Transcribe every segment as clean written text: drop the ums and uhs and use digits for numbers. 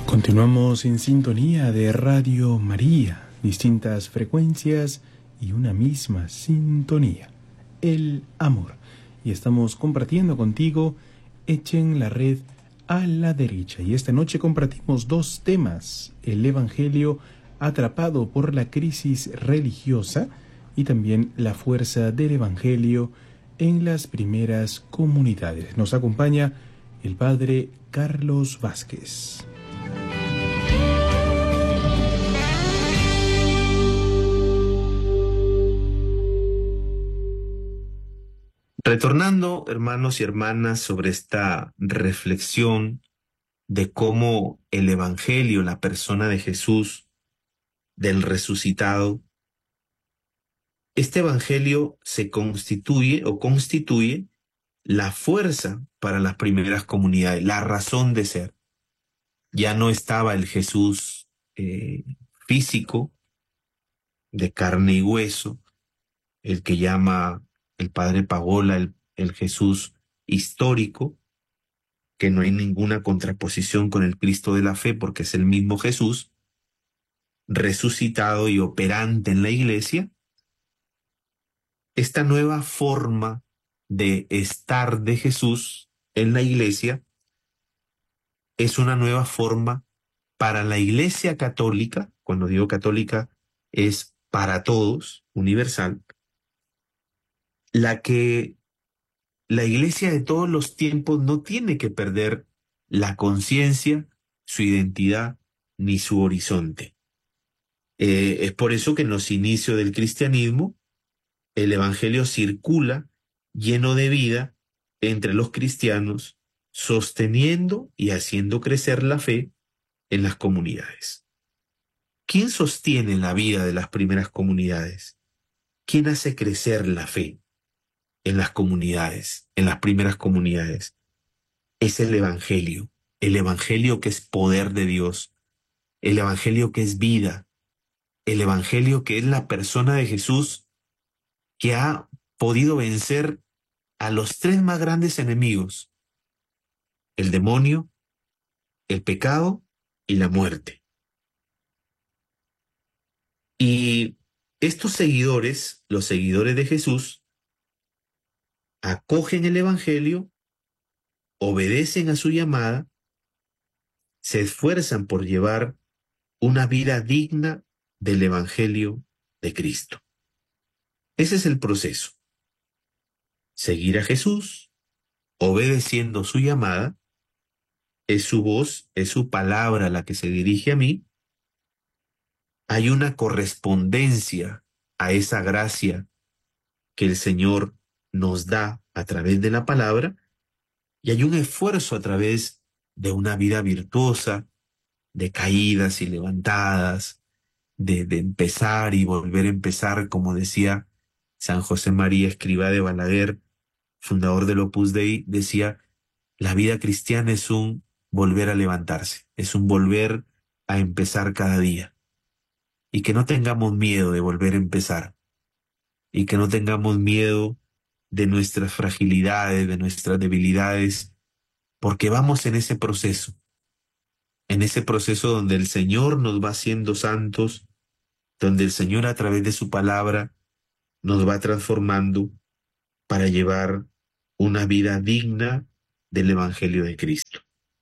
Continuamos en sintonía de Radio María, distintas frecuencias y una misma sintonía, el amor. Y estamos compartiendo contigo Echen la red a la derecha. Y esta noche compartimos dos temas: el Evangelio atrapado por la crisis religiosa y también la fuerza del Evangelio en las primeras comunidades. Nos acompaña el Padre Carlos Vázquez. Retornando, hermanos y hermanas, sobre esta reflexión de cómo el Evangelio, la persona de Jesús, del resucitado, este Evangelio se constituye o constituye la fuerza para las primeras comunidades, la razón de ser. Ya no estaba el Jesús físico, de carne y hueso, el que llama el padre Pagola el Jesús histórico, que no hay ninguna contraposición con el Cristo de la fe porque es el mismo Jesús, resucitado y operante en la iglesia. Esta nueva forma de estar de Jesús en la iglesia es una nueva forma para la iglesia católica. Cuando digo católica es para todos, universal, la que la iglesia de todos los tiempos no tiene que perder la conciencia, su identidad, ni su horizonte. Es por eso que en los inicios del cristianismo el evangelio circula lleno de vida entre los cristianos, sosteniendo y haciendo crecer la fe en las comunidades. ¿Quién sostiene la vida de las primeras comunidades? ¿Quién hace crecer la fe en las comunidades, en las primeras comunidades? Es el evangelio que es poder de Dios, el evangelio que es vida, el evangelio que es la persona de Jesús que ha podido vencer a los tres más grandes enemigos: el demonio, el pecado y la muerte. Y estos seguidores, los seguidores de Jesús, acogen el evangelio, obedecen a su llamada, se esfuerzan por llevar una vida digna del evangelio de Cristo. Ese es el proceso. Seguir a Jesús, obedeciendo su llamada, es su voz, es su palabra la que se dirige a mí. Hay una correspondencia a esa gracia que el Señor nos da a través de la palabra, y hay un esfuerzo a través de una vida virtuosa, de caídas y levantadas, de empezar y volver a empezar, como decía San José María Escrivá de Balaguer, fundador del Opus Dei, decía: la vida cristiana es un volver a levantarse, es un volver a empezar cada día. Y que no tengamos miedo de volver a empezar, y que no tengamos miedo de nuestras fragilidades, de nuestras debilidades, porque vamos en ese proceso donde el Señor nos va haciendo santos, donde el Señor a través de su palabra nos va transformando para llevar una vida digna del Evangelio de Cristo.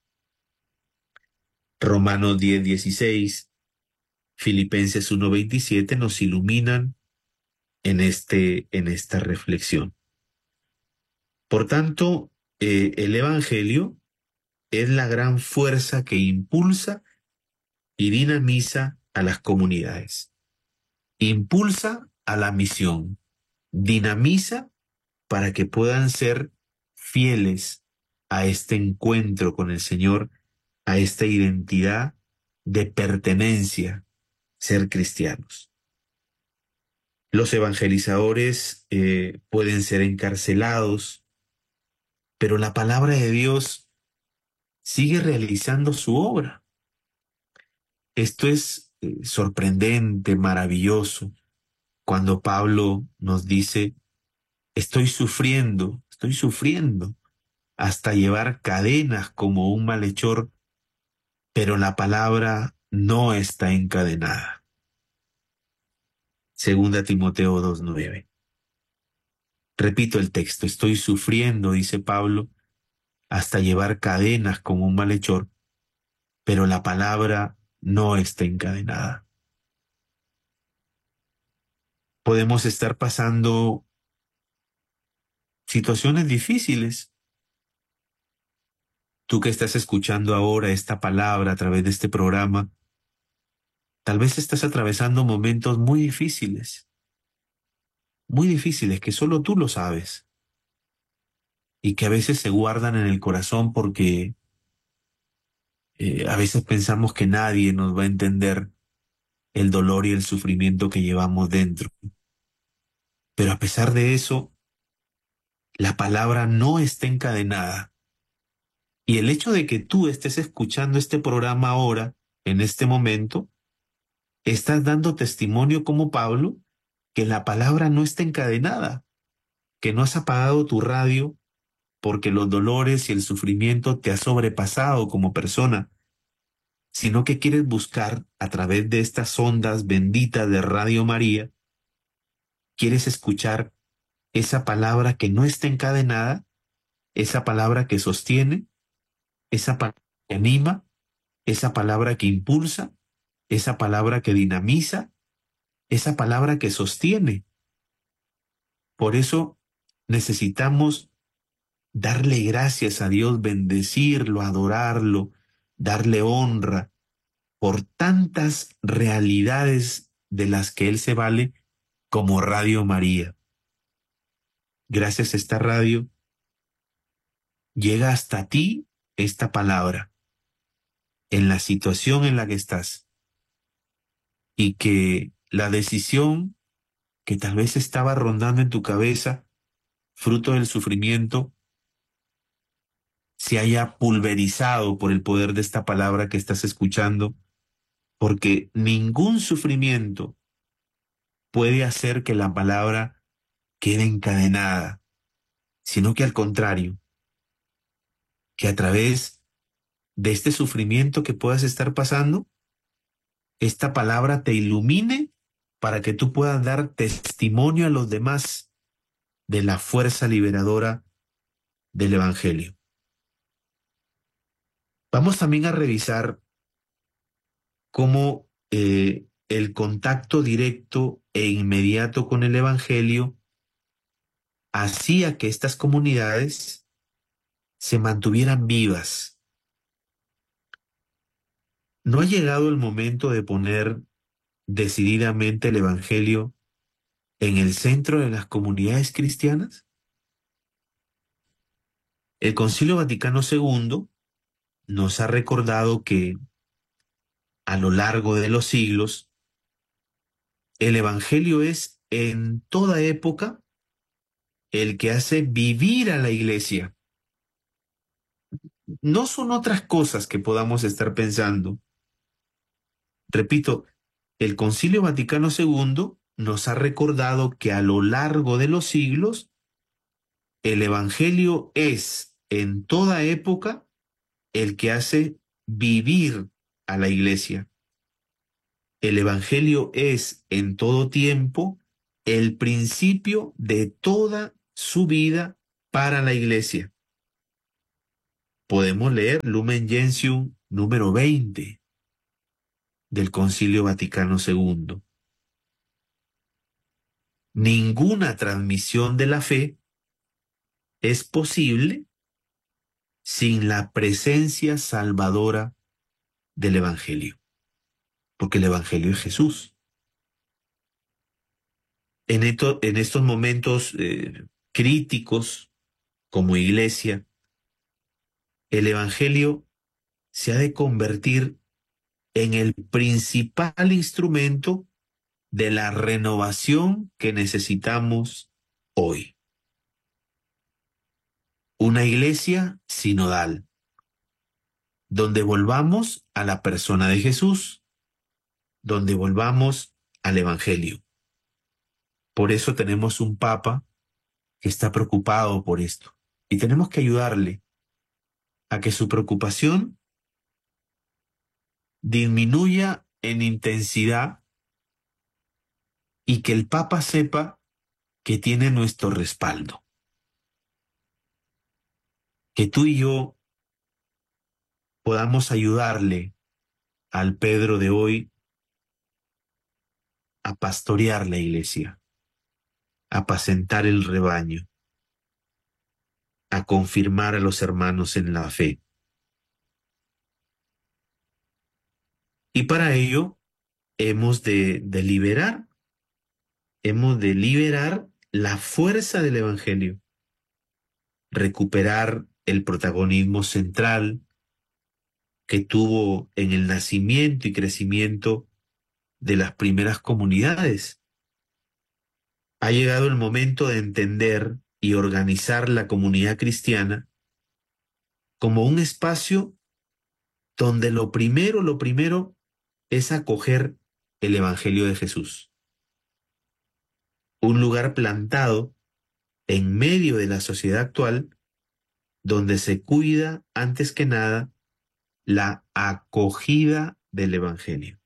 Romanos 10:16, Filipenses 1:27 nos iluminan en esta reflexión. Por tanto, el Evangelio es la gran fuerza que impulsa y dinamiza a las comunidades. Impulsa a la misión, dinamiza para que puedan ser fieles a este encuentro con el Señor, a esta identidad de pertenencia, ser cristianos. Los evangelizadores pueden ser encarcelados, pero la palabra de Dios sigue realizando su obra. Esto es sorprendente, maravilloso, cuando Pablo nos dice: estoy sufriendo hasta llevar cadenas como un malhechor, pero la palabra no está encadenada. Segunda Timoteo 2:9. Repito el texto: estoy sufriendo, dice Pablo, hasta llevar cadenas como un malhechor, pero la palabra no está encadenada. Podemos estar pasando situaciones difíciles. Tú que estás escuchando ahora esta palabra a través de este programa, tal vez estás atravesando momentos muy difíciles que solo tú lo sabes y que a veces se guardan en el corazón porque a veces pensamos que nadie nos va a entender el dolor y el sufrimiento que llevamos dentro. Pero a pesar de eso, la palabra no está encadenada. Y el hecho de que tú estés escuchando este programa ahora, en este momento, estás dando testimonio como Pablo que la palabra no está encadenada, que no has apagado tu radio porque los dolores y el sufrimiento te ha sobrepasado como persona, sino que quieres buscar a través de estas ondas benditas de Radio María, quieres escuchar esa palabra que no está encadenada, esa palabra que sostiene, esa palabra que anima, esa palabra que impulsa, esa palabra que dinamiza, esa palabra que sostiene. Por eso necesitamos darle gracias a Dios, bendecirlo, adorarlo, darle honra por tantas realidades de las que Él se vale, como Radio María. Gracias a esta radio llega hasta ti esta palabra en la situación en la que estás, y que la decisión que tal vez estaba rondando en tu cabeza, fruto del sufrimiento, se haya pulverizado por el poder de esta palabra que estás escuchando, porque ningún sufrimiento puede hacer que la palabra quede encadenada, sino que al contrario, que a través de este sufrimiento que puedas estar pasando, esta palabra te ilumine para que tú puedas dar testimonio a los demás de la fuerza liberadora del Evangelio. Vamos también a revisar cómo el contacto directo e inmediato con el Evangelio hacía que estas comunidades se mantuvieran vivas. ¿No ha llegado el momento de poner decididamente el Evangelio en el centro de las comunidades cristianas? El Concilio Vaticano II nos ha recordado que a lo largo de los siglos, el Evangelio es en toda época el que hace vivir a la Iglesia. No son otras cosas que podamos estar pensando. Repito, el Concilio Vaticano II nos ha recordado que a lo largo de los siglos, el Evangelio es en toda época el que hace vivir a la Iglesia. El Evangelio es en todo tiempo el principio de toda su vida para la Iglesia. Podemos leer Lumen Gentium número 20 del Concilio Vaticano II. Ninguna transmisión de la fe es posible sin la presencia salvadora del Evangelio, porque el Evangelio es Jesús. En estos momentos críticos como Iglesia, el Evangelio se ha de convertir en el principal instrumento de la renovación que necesitamos hoy. Una iglesia sinodal, donde volvamos a la persona de Jesús, donde volvamos al Evangelio. Por eso tenemos un Papa que está preocupado por esto, y tenemos que ayudarle a que su preocupación disminuya en intensidad y que el Papa sepa que tiene nuestro respaldo. Que tú y yo podamos ayudarle al Pedro de hoy a pastorear la iglesia, a apacentar el rebaño, a confirmar a los hermanos en la fe. Y para ello hemos de liberar la fuerza del Evangelio, recuperar el protagonismo central que tuvo en el nacimiento y crecimiento de las primeras comunidades. Ha llegado el momento de entender y organizar la comunidad cristiana como un espacio donde lo primero es acoger el Evangelio de Jesús. Un lugar plantado en medio de la sociedad actual donde se cuida antes que nada la acogida del Evangelio.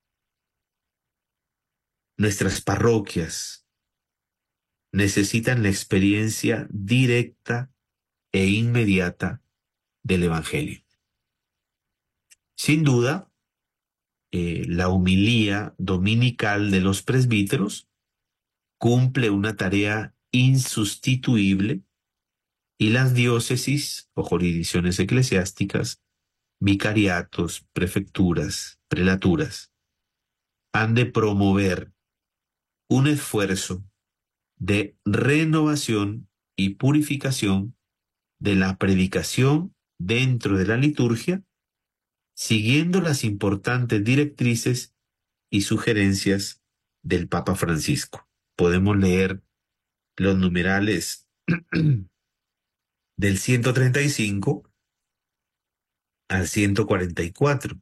Nuestras parroquias necesitan la experiencia directa e inmediata del Evangelio. Sin duda, la homilía dominical de los presbíteros cumple una tarea insustituible y las diócesis o jurisdicciones eclesiásticas, vicariatos, prefecturas, prelaturas, han de promover un esfuerzo de renovación y purificación de la predicación dentro de la liturgia, siguiendo las importantes directrices y sugerencias del Papa Francisco. Podemos leer los numerales del 135 al 144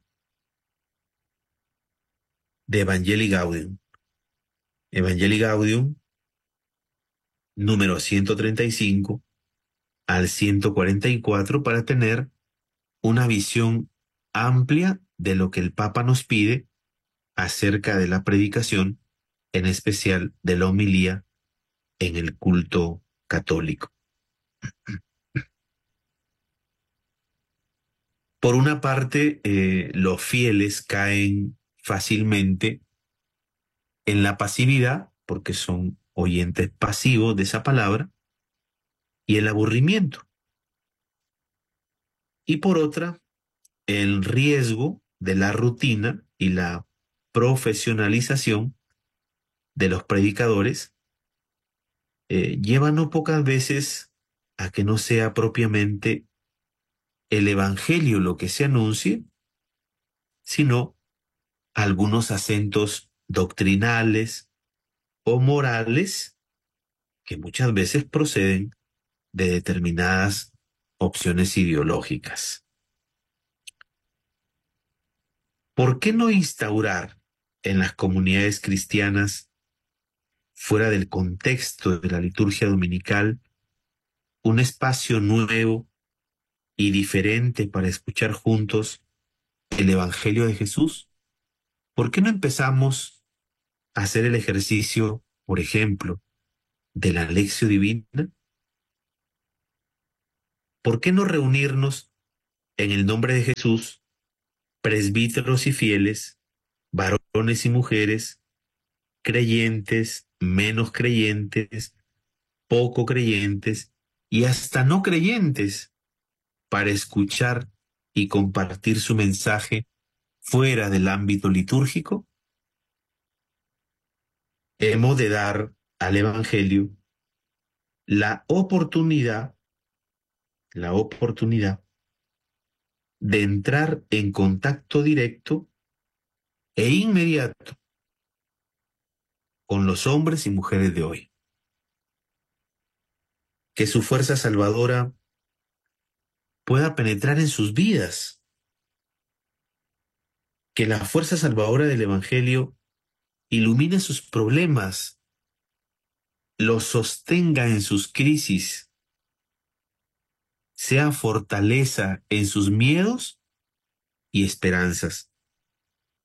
de Evangelii Gaudium. Evangelii Gaudium, número 135 al 144, para tener una visión amplia de lo que el Papa nos pide acerca de la predicación, en especial de la homilía en el culto católico. Por una parte, los fieles caen fácilmente en la pasividad, porque son oyentes pasivos de esa palabra, y el aburrimiento. Y por otra, el riesgo de la rutina y la profesionalización de los predicadores lleva no pocas veces a que no sea propiamente el Evangelio lo que se anuncie, sino algunos acentos doctrinales o morales que muchas veces proceden de determinadas opciones ideológicas. ¿Por qué no instaurar en las comunidades cristianas, fuera del contexto de la liturgia dominical, un espacio nuevo y diferente para escuchar juntos el Evangelio de Jesús? ¿Por qué no empezamos a hacer el ejercicio, por ejemplo, de la Lectio Divina? ¿Por qué no reunirnos en el nombre de Jesús, presbíteros y fieles, varones y mujeres, creyentes, menos creyentes, poco creyentes y hasta no creyentes, para escuchar y compartir su mensaje fuera del ámbito litúrgico? Hemos de dar al Evangelio la oportunidad de entrar en contacto directo e inmediato con los hombres y mujeres de hoy. Que su fuerza salvadora pueda penetrar en sus vidas. Que la fuerza salvadora del Evangelio ilumine sus problemas, los sostenga en sus crisis, sea fortaleza en sus miedos y esperanzas.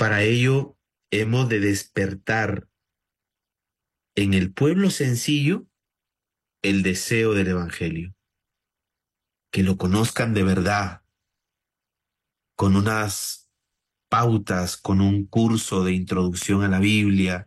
Para ello hemos de despertar en el pueblo sencillo el deseo del Evangelio, que lo conozcan de verdad, con unas pautas, con un curso de introducción a la Biblia,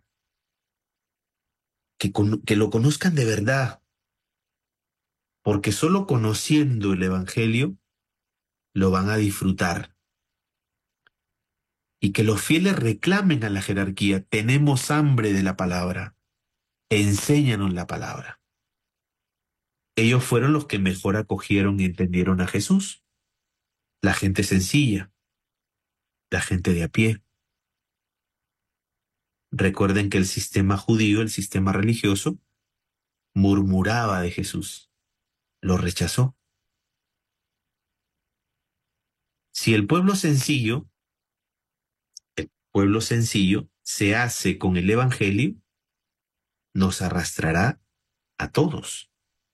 que lo conozcan de verdad, porque solo conociendo el Evangelio lo van a disfrutar. Y que los fieles reclamen a la jerarquía: tenemos hambre de la palabra, enséñanos la palabra. Ellos fueron los que mejor acogieron y entendieron a Jesús, la gente sencilla, la gente de a pie. Recuerden que el sistema judío, el sistema religioso, murmuraba de Jesús, lo rechazó. Si el pueblo sencillo se hace con el Evangelio, nos arrastrará a todos.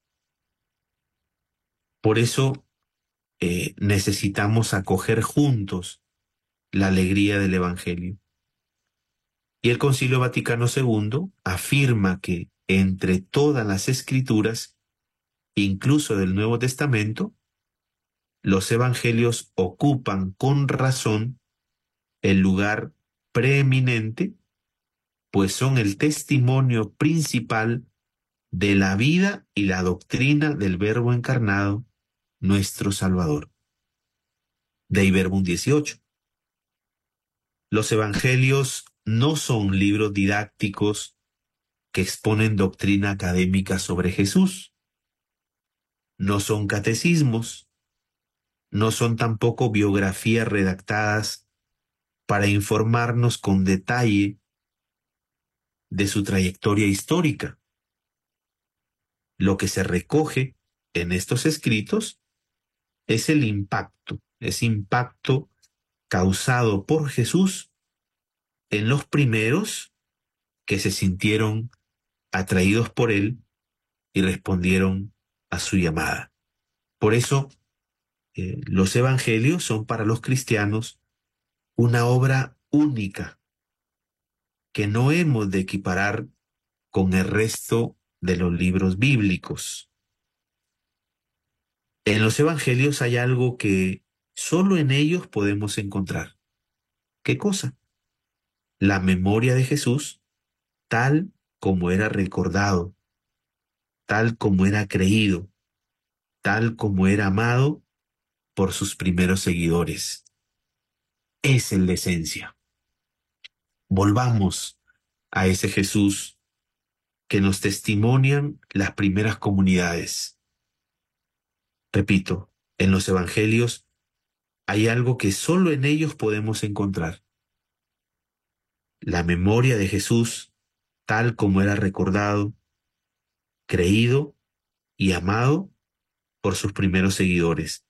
Por eso necesitamos acoger juntos la alegría del Evangelio. Y el Concilio Vaticano II afirma que entre todas las escrituras, incluso del Nuevo Testamento, los evangelios ocupan con razón el lugar preeminente, pues son el testimonio principal de la vida y la doctrina del Verbo encarnado, nuestro Salvador. Dei Verbum 18. Los evangelios no son libros didácticos que exponen doctrina académica sobre Jesús. No son catecismos, no son tampoco biografías redactadas para informarnos con detalle de su trayectoria histórica. Lo que se recoge en estos escritos es el impacto, ese impacto causado por Jesús en los primeros que se sintieron atraídos por él y respondieron a su llamada. Por eso, los evangelios son para los cristianos una obra única que no hemos de equiparar con el resto de los libros bíblicos. En los evangelios hay algo que solo en ellos podemos encontrar. ¿Qué cosa? La memoria de Jesús tal como era recordado, tal como era creído, tal como era amado por sus primeros seguidores. Es la esencia. Volvamos a ese Jesús que nos testimonian las primeras comunidades. Repito, en los evangelios hay algo que solo en ellos podemos encontrar. La memoria de Jesús tal como era recordado, creído y amado por sus primeros seguidores.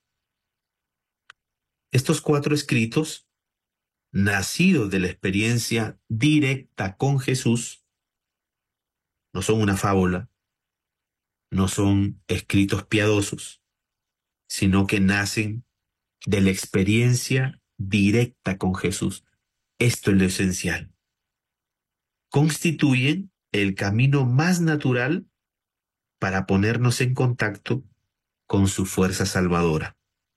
Estos 4 escritos, nacidos de la experiencia directa con Jesús, no son una fábula, no son escritos piadosos, sino que nacen de la experiencia directa con Jesús. Esto es lo esencial. Constituyen el camino más natural para ponernos en contacto con su fuerza salvadora.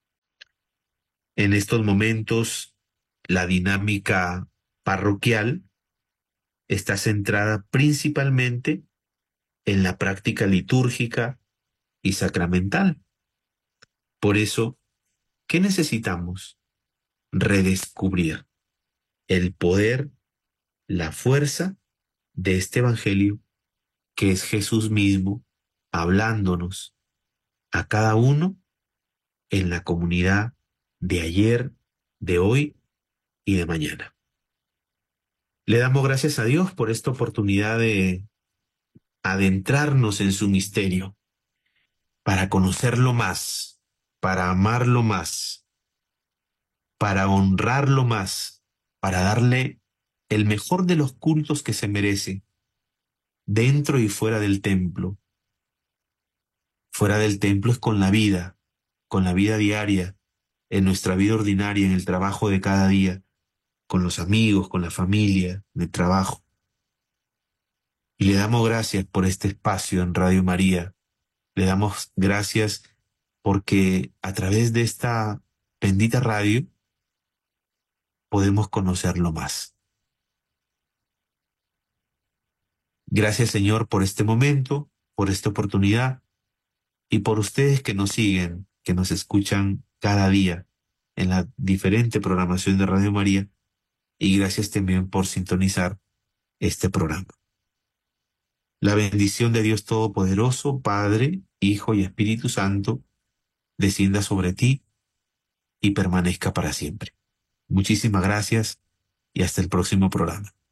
En estos momentos, la dinámica parroquial está centrada principalmente en la práctica litúrgica y sacramental. Por eso, ¿qué necesitamos? Redescubrir el poder, la fuerza de este Evangelio, que es Jesús mismo hablándonos a cada uno en la comunidad de ayer, de hoy y de mañana. Le damos gracias a Dios por esta oportunidad de adentrarnos en su misterio, para conocerlo más, para amarlo más, para honrarlo más, para darle el mejor de los cultos que se merece, dentro y fuera del templo. Fuera del templo es con la vida diaria, en nuestra vida ordinaria, en el trabajo de cada día, con los amigos, con la familia, en el trabajo. Y le damos gracias por este espacio en Radio María. Le damos gracias porque a través de esta bendita radio podemos conocerlo más. Gracias, Señor, por este momento, por esta oportunidad y por ustedes que nos siguen, que nos escuchan cada día en la diferente programación de Radio María. Y gracias también por sintonizar este programa. La bendición de Dios Todopoderoso, Padre, Hijo y Espíritu Santo, descienda sobre ti y permanezca para siempre. Muchísimas gracias y hasta el próximo programa.